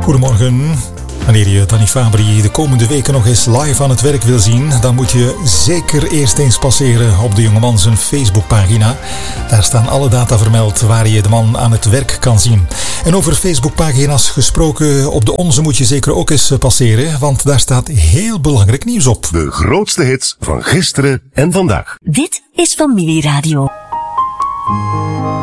Goedemorgen. Wanneer je Danny Fabri de komende weken nog eens live aan het werk wil zien, dan moet je zeker eerst eens passeren op de jongeman zijn Facebookpagina. Daar staan alle data vermeld waar je de man aan het werk kan zien. En over Facebookpagina's gesproken, op de onze moet je zeker ook eens passeren, want daar staat heel belangrijk nieuws op. De grootste hits van gisteren en vandaag. Dit is Familieradio.